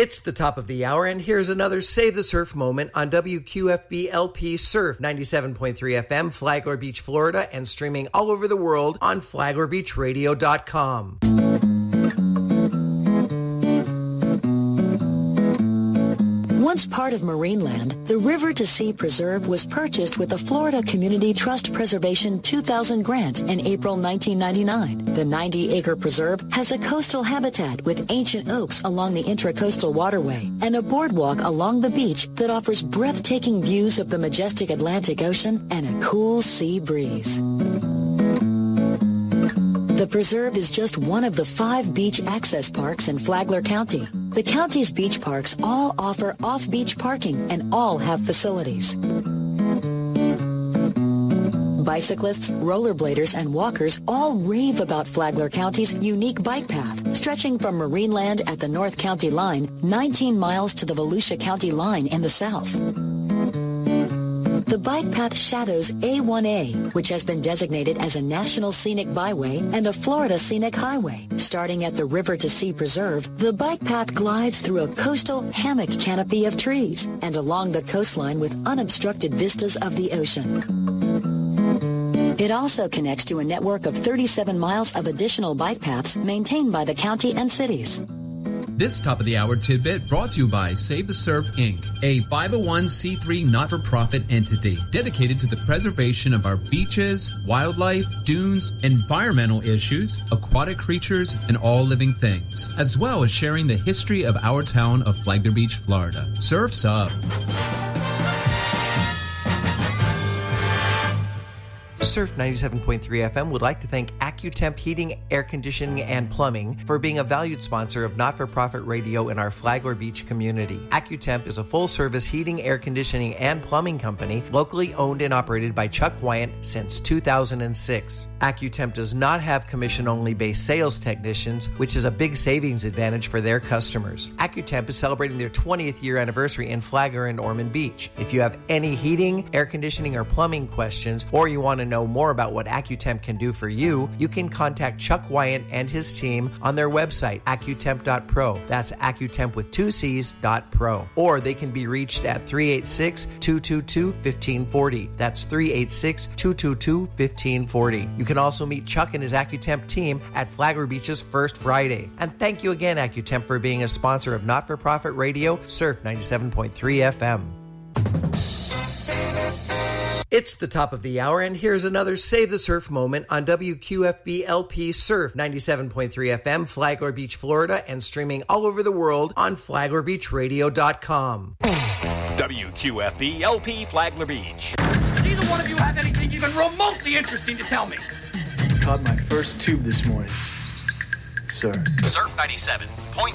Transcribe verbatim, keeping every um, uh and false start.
It's the top of the hour, and here's another Save the Surf moment on W Q F B L P Surf ninety-seven point three F M, Flagler Beach, Florida, and streaming all over the world on flagler beach radio dot com. Once part of Marineland, the River to Sea Preserve was purchased with a Florida Community Trust Preservation two thousand grant in April nineteen ninety-nine. The ninety-acre preserve has a coastal habitat with ancient oaks along the Intracoastal Waterway and a boardwalk along the beach that offers breathtaking views of the majestic Atlantic Ocean and a cool sea breeze. The preserve is just one of the five beach access parks in Flagler County. The county's beach parks all offer off-beach parking and all have facilities. Bicyclists, rollerbladers, and walkers all rave about Flagler County's unique bike path, stretching from Marineland at the North County line, nineteen miles to the Volusia County line in the south. The bike path shadows A one A, which has been designated as a National Scenic Byway and a Florida Scenic Highway. Starting at the River to Sea Preserve, the bike path glides through a coastal hammock canopy of trees and along the coastline with unobstructed vistas of the ocean. It also connects to a network of thirty-seven miles of additional bike paths maintained by the county and cities. This top-of-the-hour tidbit brought to you by Save the Surf, Incorporated, a five oh one c three not-for-profit entity dedicated to the preservation of our beaches, wildlife, dunes, environmental issues, aquatic creatures, and all living things, as well as sharing the history of our town of Flagler Beach, Florida. Surf's up! Surf ninety-seven point three F M would like to thank AccuTemp Heating, Air Conditioning, and Plumbing for being a valued sponsor of not-for-profit radio in our Flagler Beach community. AccuTemp is a full-service heating, air conditioning, and plumbing company locally owned and operated by Chuck Wyant since two thousand six. AccuTemp does not have commission-only based sales technicians, which is a big savings advantage for their customers. AccuTemp is celebrating their twentieth year anniversary in Flagler and Ormond Beach. If you have any heating, air conditioning, or plumbing questions, or you want to know more about what AccuTemp can do for you, you can contact Chuck Wyant and his team on their website, accutemp dot pro. That's AccuTemp with two C's dot pro. Or they can be reached at three eight six, two two two, one five four zero. That's three eight six, two two two, one five four zero. You can also meet Chuck and his AccuTemp team at Flagler Beach's First Friday. And thank you again, AccuTemp, for being a sponsor of not-for-profit radio, Surf ninety-seven point three F M. It's the top of the hour, and here's another Save the Surf moment on W Q F B L P Surf ninety-seven point three F M, Flagler Beach, Florida, and streaming all over the world on flagler beach radio dot com. W Q F B L P Flagler Beach. Does either one of you have anything even remotely interesting to tell me? Caught my first tube this morning, sir. Surf ninety-seven point